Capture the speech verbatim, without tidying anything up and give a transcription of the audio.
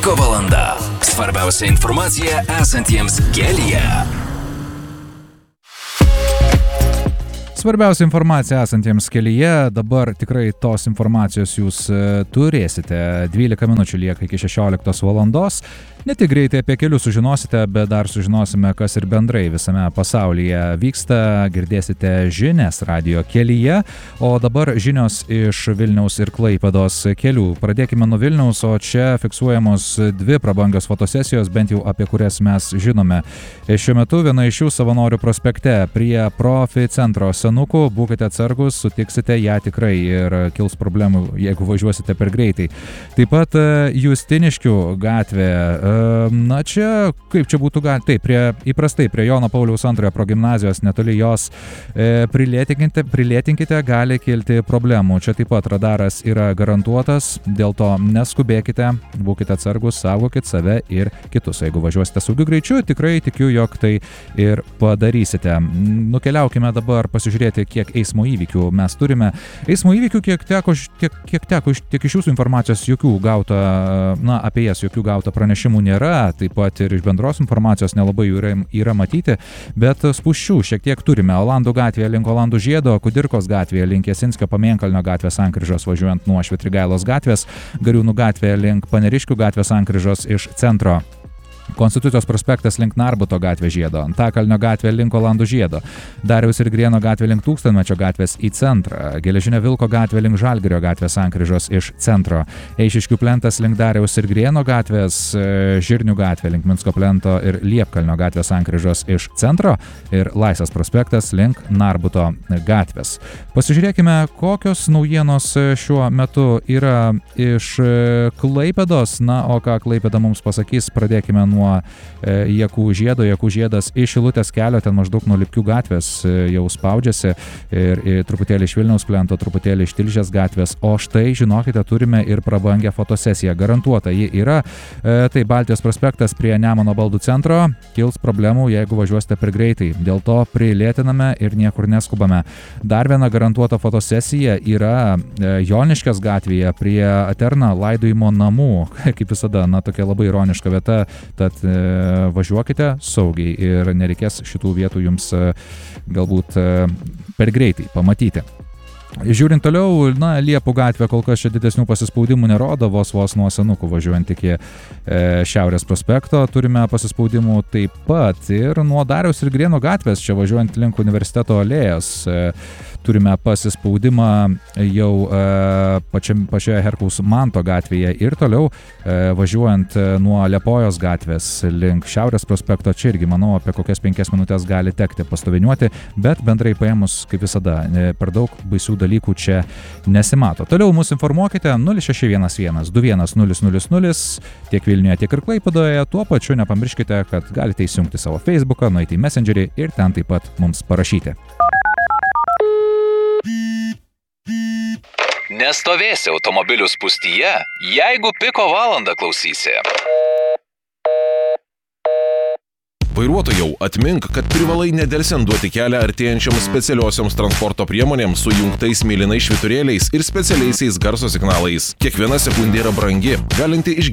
Piko valanda. Svarbiausia informacija esantiems kelyje. Svarbiausia informacija esantiems kelyje, dabar tikrai tos informacijos jūs turėsite. dvylika minučių lieka iki šešioliktos valandos. Ne tik greitai apie kelius sužinosite, bet dar sužinosime, kas ir bendrai visame pasaulyje vyksta. Girdėsite žinias radijo kelyje, o dabar žinios iš Vilniaus ir Klaipėdos kelių. Pradėkime nuo Vilniaus, o čia fiksuojamos dvi prabangios fotosesijos, bent jau apie kurias mes žinome. Šiuo metu viena iš jų Savanorių prospekte prie Profi centro senukų. Būkite atsargus, sutiksite ją tikrai ir kils problemų, jeigu važiuosite per greitai. Taip pat Justiniškių gatvė. Na čia, kaip čia būtų galima, taip, prie, įprastai prie Jono Pauliaus antrojo progimnazijos, netoli jos e, prilėtinkite, prilėtinkite, gali kilti problemų. Čia taip pat radaras yra garantuotas, dėl to neskubėkite, būkite atsargus, saugokit save ir kitus. Jeigu važiuosite saugiu greičiu, tikrai tikiu, jog tai ir padarysite. Nukeliaukime dabar pasižiūrėti, kiek eismo įvykių mes turime. Eismo įvykių, kiek teko, tiek, kiek teko, tiek iš jūsų informacijos jokių gauta, na, apie jas jokių gauta pranešimų nėra, taip pat ir iš bendros informacijos nelabai jų yra, yra matyti, bet spūsčių šiek tiek turime. Olandų gatvėje link Olandų žiedo, Kudirkos gatvėje link Jasinskio Pamėnkalnio gatvės sankryžos važiuojant nuo Švitrigailos gatvės, Gariūnų gatvėje link Paneriškių gatvės sankryžos iš centro. Konstitucijos prospektas link Narbuto gatvė žiedo, Antakalnio gatvė link Olandų žiedo, Dariaus ir Grieno gatvė link Tūkstantmečio gatvės į centrą, Geležinio Vilko gatvė link Žalgirio gatvės sankryžos iš centro, Eišiškių plentas link Dariaus ir Grieno gatvės, Žirnių gatvė link Minsko plento ir Liepkalnio gatvės sankryžos iš centro ir Laisvės prospektas link Narbuto gatvės. Pasižiūrėkime, kokios naujienos šiuo metu yra iš Klaipėdos, na, o ką Klaipėda mums pasakys, pradėkime nuo e, Jakų žiedo. Jakų žiedas iš Šilutės kelio, ten maždaug nuo Lipkių gatvės e, jau spaudžiasi ir, ir truputėlį iš Vilniaus plento, truputėlį iš Tilžės gatvės. O štai, žinokite, turime ir prabangę fotosesiją. Garantuota, ji yra. E, tai Baltijos prospektas prie Nemuno baldų centro. Kils problemų, jeigu važiuosite per greitai. Dėl to prilėtiname ir niekur neskubame. Dar viena garantuota fotosesija yra e, Joniškės gatvėje prie Aterna laidojimo namų. Kaip visada, na, tokia labai ironiška vieta. Tad e, važiuokite saugiai ir nereikės šitų vietų jums e, galbūt e, per greitai pamatyti. Žiūrint toliau, na, Liepų gatvė kol kas čia didesnių pasispaudimų nerodo, vos vos nuo senukų važiuojant iki e, Šiaurės prospekto turime pasispaudimų taip pat ir nuo Dariaus ir Grieno gatvės čia važiuojant link Universiteto alėjos. E, turime pasispaudimą jau e, pačiam, pačioje Herkaus Manto gatvėje ir toliau e, važiuojant nuo Liepojos gatvės link Šiaurės prospekto. Čia irgi, manau, apie kokias penkias minutės gali tekti pastoviniuoti, bet bendrai paėmus, kaip visada, per daug baisių dalykų čia nesimato. Toliau mus informuokite nulis šeši vienas vienas du vienas nulis nulis nulis tiek Vilniuje, tiek ir Klaipėdoje. Tuo pačiu nepamirškite, kad galite įsijungti savo Facebooką, nueiti į Messengerį ir ten taip pat mums parašyti. Nestovėsi automobilių spūstyje, jeigu Piko valandą klausysi. Vairuotojau, atmink, kad privalai nedelsiant duoti kelią artėjančioms specialiosioms transporto priemonėms su jungtais mėlynais švyturėliais ir specialiaisiais garso signalais. Kiekviena sekundė yra brangi, galinti išgelbėti